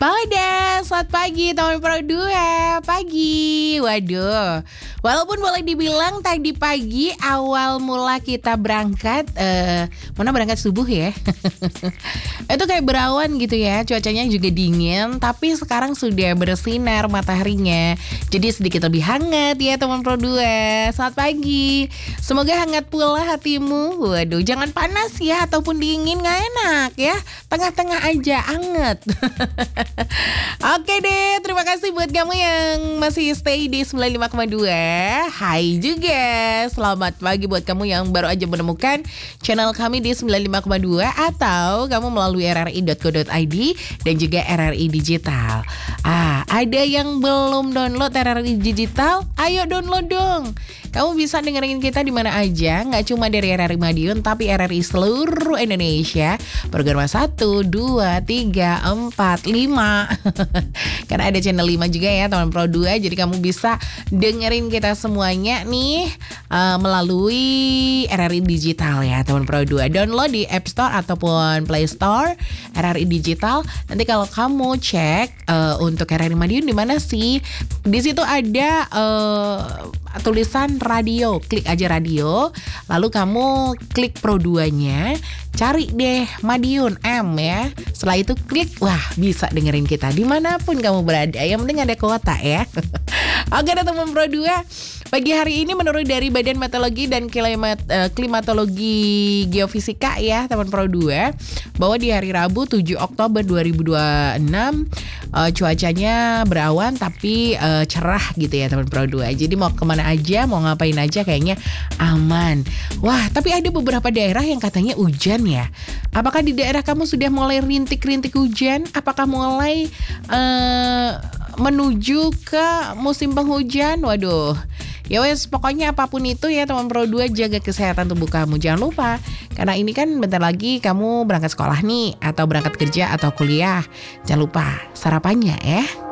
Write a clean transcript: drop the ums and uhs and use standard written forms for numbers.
Pada selamat pagi teman Pro 2 pagi. Waduh, walaupun boleh dibilang tadi pagi awal mula kita berangkat mana berangkat subuh ya. Itu kayak berawan gitu ya, cuacanya juga dingin, tapi sekarang sudah bersinar mataharinya. Jadi sedikit lebih hangat ya teman Pro 2. Selamat pagi. Semoga hangat pula hatimu. Waduh, jangan panas ya ataupun dingin, nggak enak ya. Tengah-tengah aja anget. Oke deh, terima kasih buat kamu yang masih stay di 95,2. Hai juga, selamat pagi buat kamu yang baru aja menemukan channel kami di 95,2 atau kamu melalui rri.co.id dan juga RRI Digital. Ada yang belum download RRI Digital? Ayo download dong. Kamu bisa dengerin kita di mana aja, nggak cuma dari RRI Madiun, tapi RRI seluruh Indonesia. Program 1, 2, 3, 4, 5. Karena ada channel 5 juga ya teman Pro 2. Jadi kamu bisa dengerin kita semuanya nih melalui RRI Digital ya teman Pro 2. Download di App Store ataupun Play Store RRI Digital. Nanti kalau kamu cek untuk RRI Madiun di mana sih? Di situ ada tulisan radio, klik aja radio, lalu kamu klik Pro 2-nya, cari deh Madiun M ya. Setelah itu klik, wah bisa dengerin kita dimanapun kamu berada, yang penting ada kuota ya. Oke teman Pro 2, pagi hari ini menurut dari Badan Meteorologi dan Klimatologi Geofisika ya teman Pro 2, bahwa di hari Rabu 7 Oktober 2026 cuacanya berawan tapi cerah gitu ya teman Pro 2. Jadi mau kemana aja, mau ngapain aja kayaknya aman. Wah, tapi ada beberapa daerah yang katanya hujan ya. Apakah di daerah kamu sudah mulai rintik-rintik hujan? Apakah mulai menuju ke musim penghujan? Waduh. Ya wes, pokoknya apapun itu ya teman Pro 2, jaga kesehatan tubuh kamu. Jangan lupa, karena ini kan bentar lagi kamu berangkat sekolah nih, atau berangkat kerja atau kuliah. Jangan lupa sarapannya ya.